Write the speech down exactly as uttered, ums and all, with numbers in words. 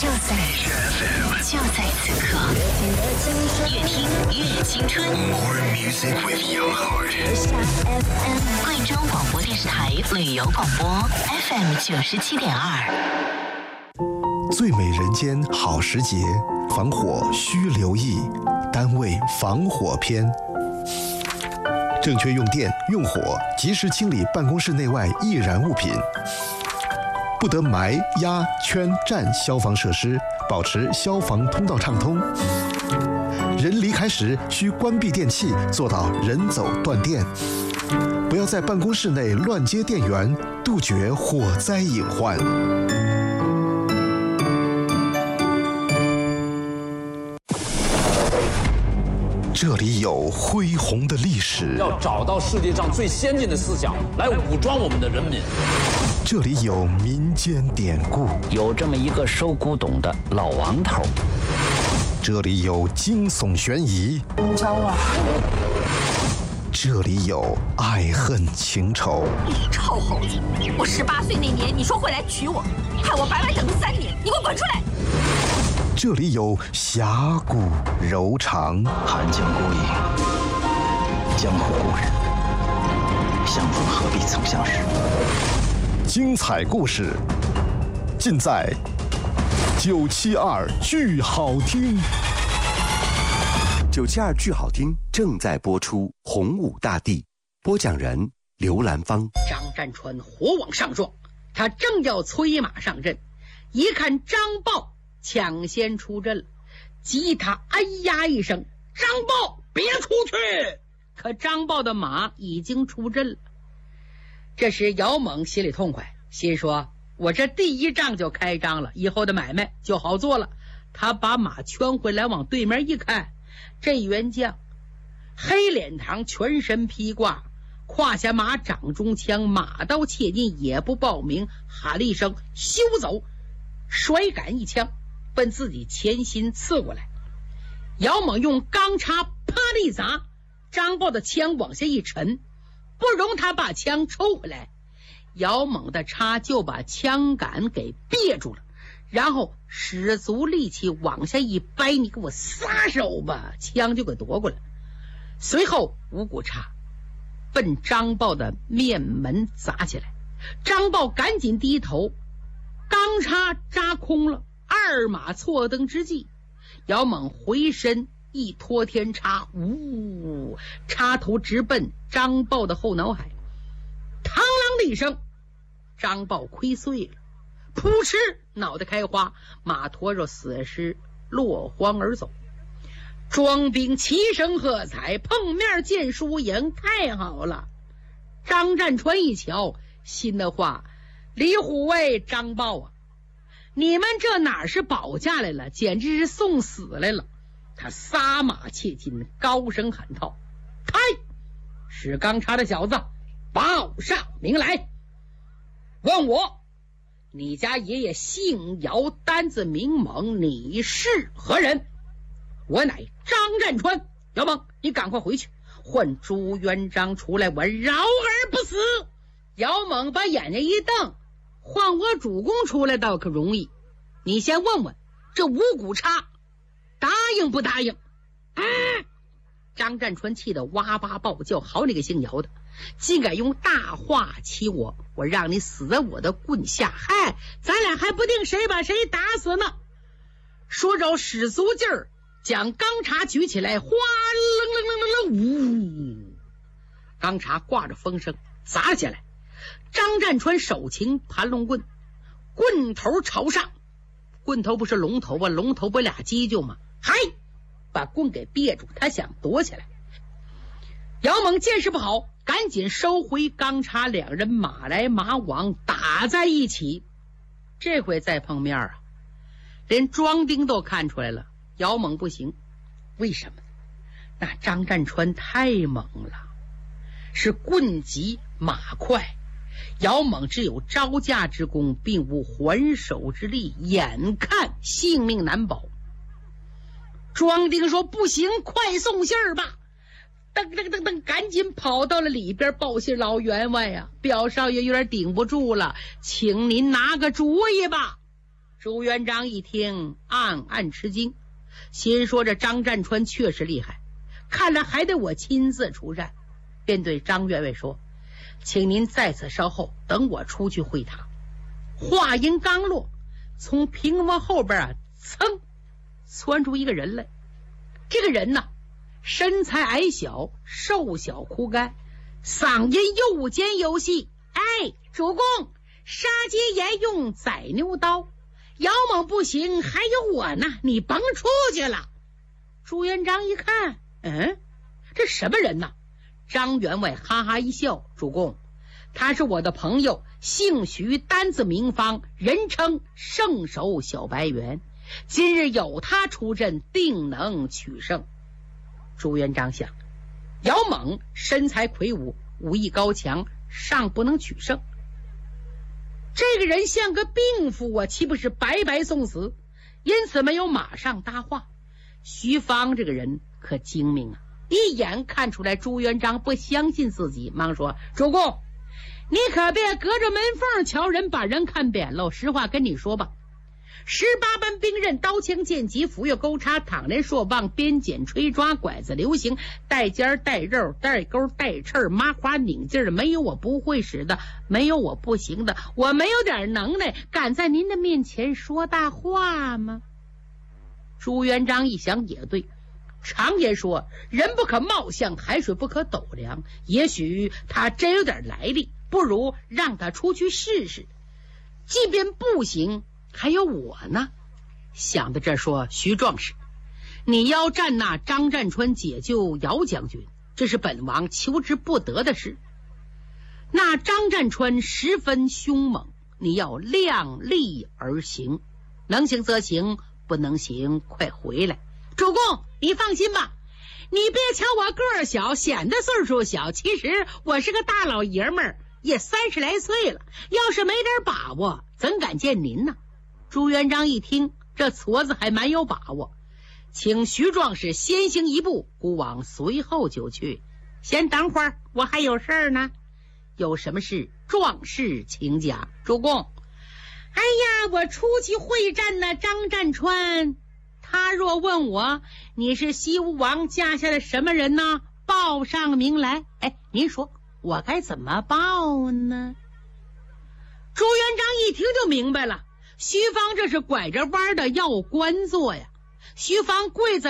就在就在此刻，越听越青春。More music with your heart。贵州广播电视台旅游广播 F M 九十七点二。 最美人间好时节，防火需留意，单位防火篇。正确用电用火，及时清理办公室内外易燃物品。不得埋、压、圈、占消防设施，保持消防通道畅通。人离开时需关闭电器，做到人走断电。不要在办公室内乱接电源，杜绝火灾隐患。这里有恢宏的历史， 要找到世界上最先进的思想来武装我们的人民。 这里有民间典故， 有这么一个收古董的老王头。 这里有惊悚悬疑， 你找我？ 这里有爱恨情仇。 你臭猴子！我十八岁那年你说会来娶我，害我白白等了三年，你给我滚出来！ 这里有侠骨柔肠， 寒江孤影，江湖故人，相逢何必曾相识。 精彩故事尽在九七二剧好听。 九七二剧好听正在播出，洪武大帝，播讲人刘兰芳。 张占川火往上撞，他正要催马上阵，一看张豹抢先出阵了，急他哎呀一声，张豹别出去！可张豹的马已经出阵了。这时姚猛心里痛快，心说我这第一仗就开张了，以后的买卖就好做了。他把马圈回来，往对面一看，这员将黑脸膛，全身披挂，胯下马掌中枪，马刀切进，也不报名，喊了一声休走，甩杆一枪奔自己前心刺过来。姚猛用钢叉啪的一砸，张豹的枪往下一沉，不容他把枪抽回来，姚猛的叉就把枪杆给别住了，然后使足力气往下一掰，你给我撒手吧，枪就给夺过来。随后五股叉奔张豹的面门砸起来，张豹赶紧低头，钢叉扎空了，二马错蹬之际，姚猛回身一托天叉，呜，插头直奔张豹的后脑海，嘡啷的一声，张豹亏碎了，扑哧，脑袋开花，马驮着死尸落荒而走。庄兵齐声喝彩，碰面见输赢，太好了！张占川一瞧，心的话，李虎卫、张豹啊，你们这哪是保驾来了，简直是送死来了！他撒马切进，高声喊道：“开！使钢叉的小子，报上名来！问我，你家爷爷姓姚，单字名猛，你是何人？”“我乃张占川。”“姚猛，你赶快回去，唤朱元璋出来，我饶而不死。”姚猛把眼睛一瞪：“唤我主公出来倒可容易，你先问问这五股叉答应不答应？”嗯，张占川气得哇哇暴叫：“好你个姓姚的，竟敢用大话欺我，我让你死在我的棍下！嗨，咱俩还不定谁把谁打死呢！”说着使足劲儿，将钢叉举起来，哗，楞楞楞楞楞，呜，钢叉挂着风声砸下来。张占川手擎盘龙棍，棍头朝上，棍头不是龙头啊，龙头不俩犄角吗？嗨，把棍给别住，他想躲起来。姚猛见势不好，赶紧收回钢叉，两人马来马往，打在一起。这回再碰面啊，连庄丁都看出来了，姚猛不行。为什么？那张占川太猛了，是棍急马快，姚猛只有招架之功，并无还手之力，眼看性命难保。庄丁说：“不行，快送信儿吧！”噔噔噔噔，赶紧跑到了里边报信：“老员外呀、啊，表少爷有点顶不住了，请您拿个主意吧。” 朱元璋一听，暗暗吃惊，心说这张占川确实厉害，看来还得我亲自出战，便对张员外说：“请您在此稍后，等我出去会他。”话音刚落，从屏风后边啊，噌窜出一个人来。这个人呢，身材矮小，瘦小枯干，嗓音又尖又细。哎，主公，杀鸡焉用宰牛刀，姚猛不行，还有我呢，你甭出去了。朱元璋一看，嗯，这什么人呢？张员外哈哈一笑：“主公，他是我的朋友，姓徐，单字名方，人称圣手小白猿。今日有他出阵，定能取胜。”朱元璋想，姚猛身材魁梧，武艺高强，尚不能取胜。这个人像个病妇，我岂不是白白送死？因此没有马上搭话。徐芳这个人可精明啊，一眼看出来朱元璋不相信自己，忙说：“主公，你可别隔着门缝瞧人，把人看扁喽。实话跟你说吧，十八般兵刃，刀枪剑戟，斧钺钩叉，躺连槊棒，鞭锏吹抓，拐子流行，带尖带肉，带钩带刺，麻花拧劲儿，没有我不会使的，没有我不行的。我没有点能耐，敢在您的面前说大话吗？”朱元璋一想也对，常言说人不可貌相，海水不可斗量，也许他真有点来历，不如让他出去试试，即便不行还有我呢。想到这说：“徐壮士，你要战那张占川解救姚将军，这是本王求之不得的事。那张占川十分凶猛，你要量力而行，能行则行，不能行快回来。”主公你放心吧，你别瞧我个儿小，显得岁数小，其实我是个大老爷们儿，也三十来岁了，要是没点把握，怎敢见您呢？朱元璋一听，这矬子还蛮有把握，请徐壮士先行一步，孤往随后就去。先等会儿，我还有事儿呢。有什么事？壮士请讲。主公，哎呀，我出去会战呢，张占川，他若问我你是西吴王家下的什么人呢，报上名来，哎，您说我该怎么报呢？朱元璋一听就明白了，徐芳这是拐着弯的要官做呀。徐芳跪在